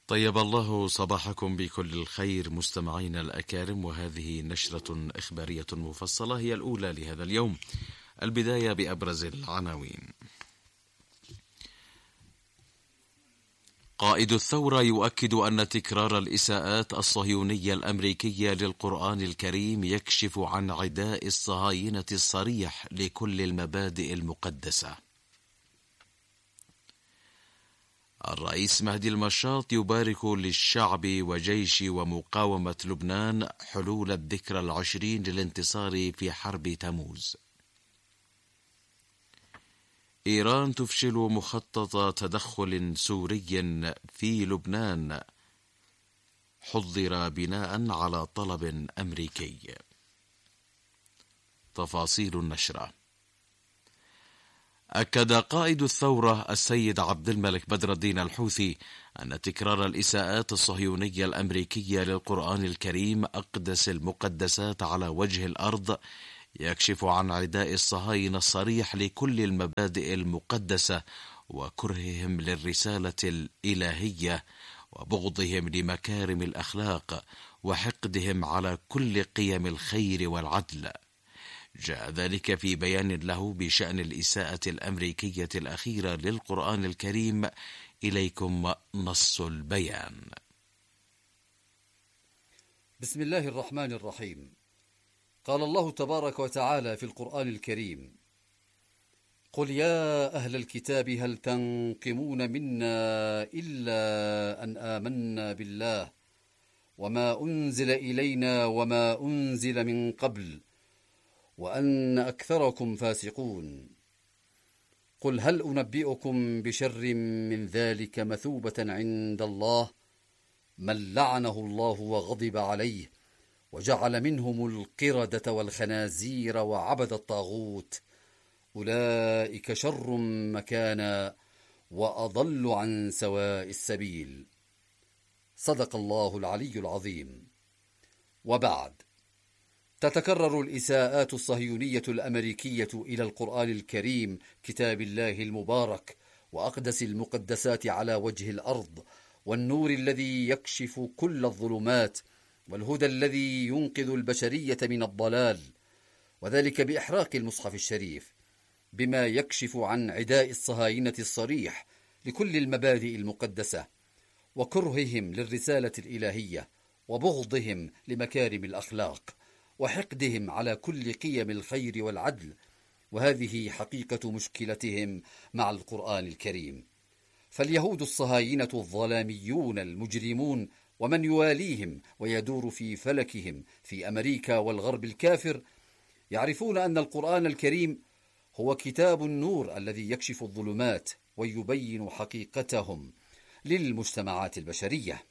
طيب الله صباحكم بكل الخير مستمعينا الأكارم، وهذه نشرة إخبارية مفصلة هي الأولى لهذا اليوم. البداية بأبرز العناوين. قائد الثورة يؤكد أن تكرار الإساءات الصهيونية الأمريكية للقرآن الكريم يكشف عن عداء الصهاينة الصريح لكل المبادئ المقدسة. الرئيس مهدي المشاط يبارك للشعب وجيش ومقاومة لبنان حلول الذكرى 20 للانتصار في حرب تموز. إيران تفشل مخطط تدخل سوري في لبنان حضر بناء على طلب أمريكي. تفاصيل النشرة. أكد قائد الثورة السيد عبد الملك بدر الدين الحوثي أن تكرار الإساءات الصهيونية الأمريكية للقرآن الكريم أقدس المقدسات على وجه الأرض يكشف عن عداء الصهاينة الصريح لكل المبادئ المقدسة وكرههم للرسالة الإلهية وبغضهم لمكارم الأخلاق وحقدهم على كل قيم الخير والعدل. جاء ذلك في بيان له بشأن الإساءة الأمريكية الأخيرة للقرآن الكريم. إليكم نص البيان. بسم الله الرحمن الرحيم. قال الله تبارك وتعالى في القرآن الكريم: قل يا أهل الكتاب هل تنقمون منا إلا أن آمنا بالله وما أنزل إلينا وما أنزل من قبل وأن أكثركم فاسقون. قل هل أنبئكم بشر من ذلك مثوبة عند الله من لعنه الله وغضب عليه وجعل منهم القردة والخنازير وعبد الطاغوت أولئك شر مكانا وأضل عن سواء السبيل. صدق الله العلي العظيم. وبعد، تتكرر الإساءات الصهيونية الأمريكية إلى القرآن الكريم كتاب الله المبارك وأقدس المقدسات على وجه الأرض، والنور الذي يكشف كل الظلمات، والهدى الذي ينقذ البشرية من الضلال، وذلك بإحراق المصحف الشريف، بما يكشف عن عداء الصهاينة الصريح لكل المبادئ المقدسة وكرههم للرسالة الإلهية وبغضهم لمكارم الأخلاق وحقدهم على كل قيم الخير والعدل. وهذه حقيقة مشكلتهم مع القرآن الكريم. فاليهود الصهاينة الظلاميون المجرمون ومن يواليهم ويدور في فلكهم في أمريكا والغرب الكافر يعرفون أن القرآن الكريم هو كتاب النور الذي يكشف الظلمات ويبين حقيقتهم للمجتمعات البشرية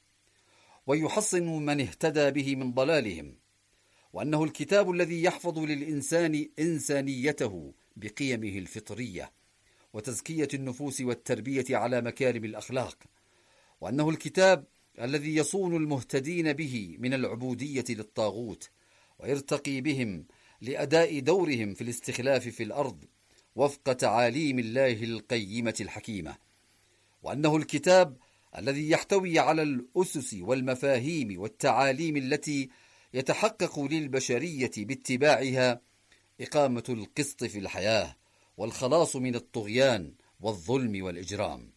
ويحصن من اهتدى به من ضلالهم، وأنه الكتاب الذي يحفظ للإنسان إنسانيته بقيمه الفطرية وتزكية النفوس والتربية على مكارم الأخلاق، وأنه الكتاب الذي يصون المهتدين به من العبودية للطاغوت ويرتقي بهم لأداء دورهم في الاستخلاف في الأرض وفق تعاليم الله القيمة الحكيمة، وأنه الكتاب الذي يحتوي على الأسس والمفاهيم والتعاليم التي يتحقق للبشرية باتباعها إقامة القسط في الحياة والخلاص من الطغيان والظلم والإجرام.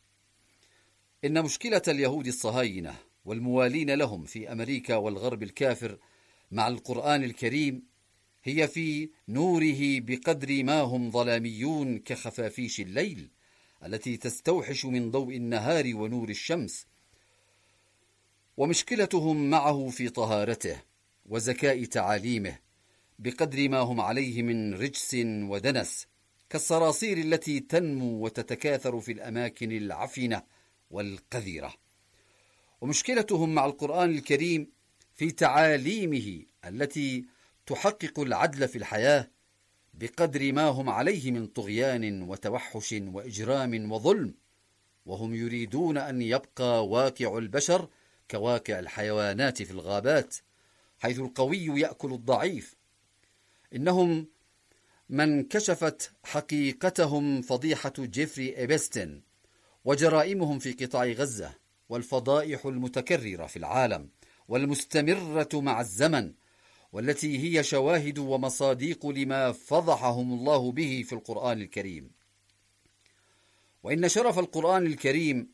إن مشكلة اليهود الصهاينة والموالين لهم في أمريكا والغرب الكافر مع القرآن الكريم هي في نوره بقدر ما هم ظلاميون كخفافيش الليل التي تستوحش من ضوء النهار ونور الشمس، ومشكلتهم معه في طهارته وزكاء تعاليمه بقدر ما هم عليه من رجس ودنس كالصراصير التي تنمو وتتكاثر في الأماكن العفنة والقذرة. ومشكلتهم مع القرآن الكريم في تعاليمه التي تحقق العدل في الحياة بقدر ما هم عليه من طغيان وتوحش وإجرام وظلم، وهم يريدون أن يبقى واقع البشر كواقع الحيوانات في الغابات حيث القوي يأكل الضعيف. إنهم من كشفت حقيقتهم فضيحة جيفري إبستن وجرائمهم في قطاع غزة والفضائح المتكررة في العالم والمستمرة مع الزمن، والتي هي شواهد ومصاديق لما فضحهم الله به في القرآن الكريم. وإن شرف القرآن الكريم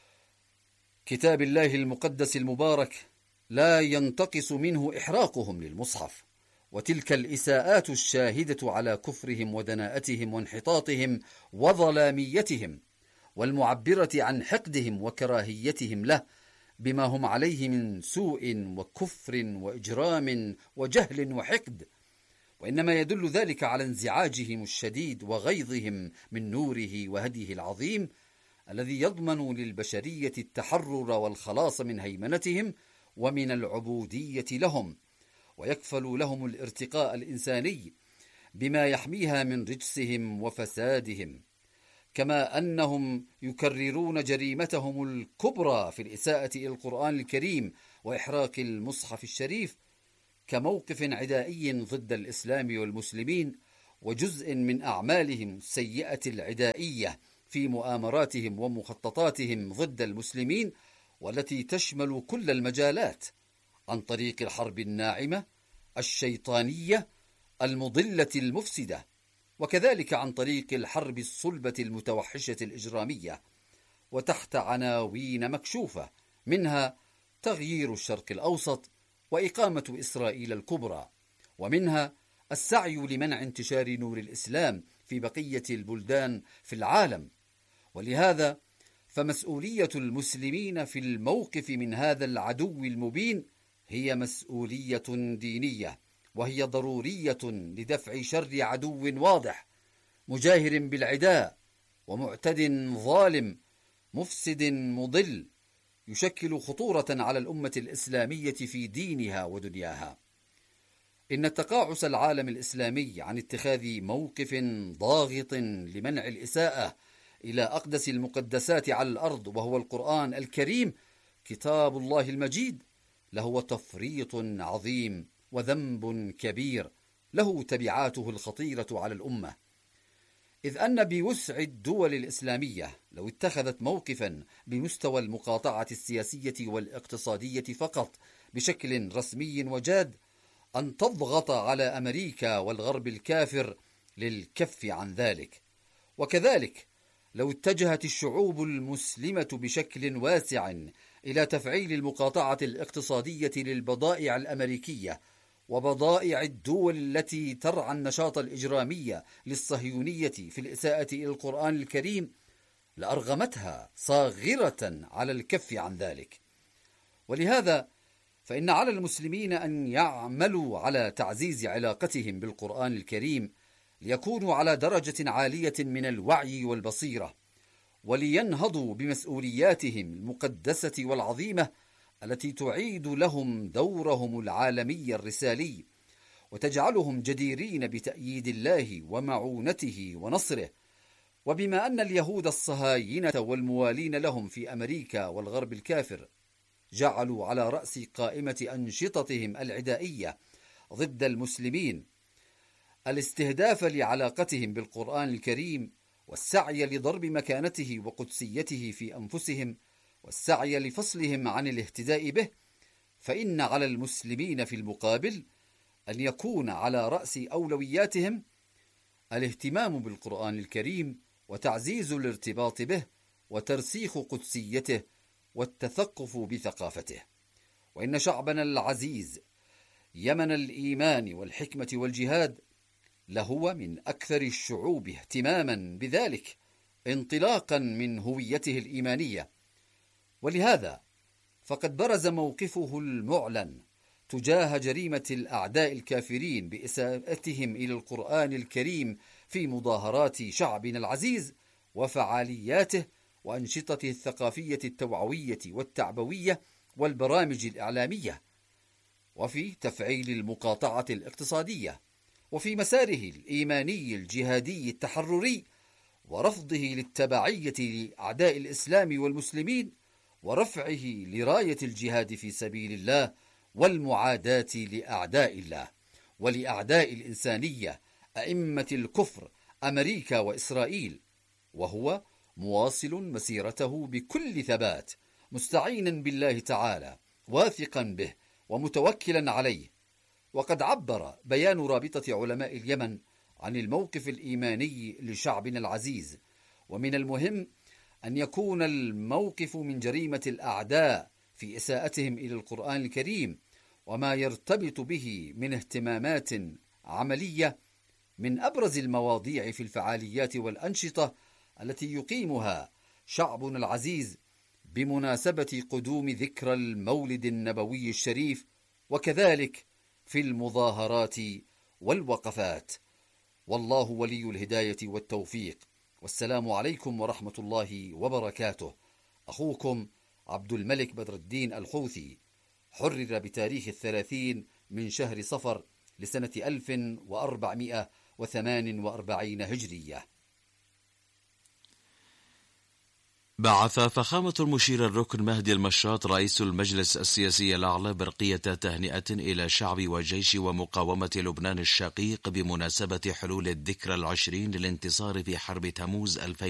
كتاب الله المقدس المبارك لا ينتقص منه إحراقهم للمصحف، وتلك الإساءات الشاهدة على كفرهم ودناءتهم وانحطاطهم وظلاميتهم، والمعبرة عن حقدهم وكراهيتهم له بما هم عليه من سوء وكفر وإجرام وجهل وحقد، وإنما يدل ذلك على انزعاجهم الشديد وغيظهم من نوره وهديه العظيم الذي يضمن للبشرية التحرر والخلاص من هيمنتهم ومن العبودية لهم، ويكفل لهم الارتقاء الإنساني بما يحميها من رجسهم وفسادهم، كما أنهم يكررون جريمتهم الكبرى في الإساءة إلى القرآن الكريم وإحراق المصحف الشريف كموقف عدائي ضد الإسلام والمسلمين، وجزء من أعمالهم السيئة العدائية في مؤامراتهم ومخططاتهم ضد المسلمين، والتي تشمل كل المجالات عن طريق الحرب الناعمة الشيطانية المضلة المفسدة، وكذلك عن طريق الحرب الصلبة المتوحشة الإجرامية، وتحت عناوين مكشوفة منها تغيير الشرق الأوسط وإقامة إسرائيل الكبرى، ومنها السعي لمنع انتشار نور الإسلام في بقية البلدان في العالم. ولهذا فمسؤولية المسلمين في الموقف من هذا العدو المبين هي مسؤولية دينية، وهي ضرورية لدفع شر عدو واضح مجاهر بالعداء ومعتد ظالم مفسد مضل يشكل خطورة على الأمة الإسلامية في دينها ودنياها. إن تقاعس العالم الإسلامي عن اتخاذ موقف ضاغط لمنع الإساءة إلى أقدس المقدسات على الأرض وهو القرآن الكريم كتاب الله المجيد لهو تفريط عظيم وذنب كبير له تبعاته الخطيرة على الأمة، إذ أن بوسع الدول الإسلامية لو اتخذت موقفا بمستوى المقاطعة السياسية والاقتصادية فقط بشكل رسمي وجاد أن تضغط على أمريكا والغرب الكافر للكف عن ذلك. وكذلك لو اتجهت الشعوب المسلمة بشكل واسع إلى تفعيل المقاطعة الاقتصادية للبضائع الأمريكية وبضائع الدول التي ترعى النشاط الإجرامي للصهيونية في الإساءة إلى القرآن الكريم لأرغمتها صاغرة على الكف عن ذلك. ولهذا فإن على المسلمين أن يعملوا على تعزيز علاقتهم بالقرآن الكريم ليكونوا على درجة عالية من الوعي والبصيرة، ولينهضوا بمسؤولياتهم المقدسة والعظيمة التي تعيد لهم دورهم العالمي الرسالي وتجعلهم جديرين بتأييد الله ومعونته ونصره. وبما أن اليهود الصهاينة والموالين لهم في أمريكا والغرب الكافر جعلوا على رأس قائمة أنشطتهم العدائية ضد المسلمين الاستهداف لعلاقتهم بالقرآن الكريم والسعي لضرب مكانته وقدسيته في أنفسهم والسعي لفصلهم عن الاهتداء به، فإن على المسلمين في المقابل أن يكون على رأس أولوياتهم الاهتمام بالقرآن الكريم وتعزيز الارتباط به وترسيخ قدسيته والتثقف بثقافته. وإن شعبنا العزيز يمن الإيمان والحكمة والجهاد لهو من أكثر الشعوب اهتماما بذلك انطلاقا من هويته الإيمانية. ولهذا فقد برز موقفه المعلن تجاه جريمة الأعداء الكافرين بإساءتهم إلى القرآن الكريم في مظاهرات شعبنا العزيز وفعالياته وأنشطته الثقافية التوعوية والتعبوية والبرامج الإعلامية، وفي تفعيل المقاطعة الاقتصادية، وفي مساره الإيماني الجهادي التحرري، ورفضه للتبعية لأعداء الإسلام والمسلمين، ورفعه لراية الجهاد في سبيل الله والمعاداة لأعداء الله ولأعداء الإنسانية أئمة الكفر أمريكا وإسرائيل، وهو مواصل مسيرته بكل ثبات مستعينا بالله تعالى واثقا به ومتوكلا عليه. وقد عبر بيان رابطة علماء اليمن عن الموقف الإيماني لشعبنا العزيز، ومن المهم أن يكون الموقف من جريمة الأعداء في إساءتهم إلى القرآن الكريم وما يرتبط به من اهتمامات عملية من أبرز المواضيع في الفعاليات والأنشطة التي يقيمها شعبنا العزيز بمناسبة قدوم ذكرى المولد النبوي الشريف، وكذلك في المظاهرات والوقفات. والله ولي الهداية والتوفيق، والسلام عليكم ورحمة الله وبركاته. أخوكم عبد الملك بدر الدين الحوثي، حرر بتاريخ 30 من شهر صفر لسنة 1448 هجرية. بعث فخامة المشير الركن مهدي المشاط رئيس المجلس السياسي الأعلى برقية تهنئة إلى شعب وجيش ومقاومة لبنان الشقيق بمناسبة حلول الذكرى 20 للانتصار في حرب تموز 2000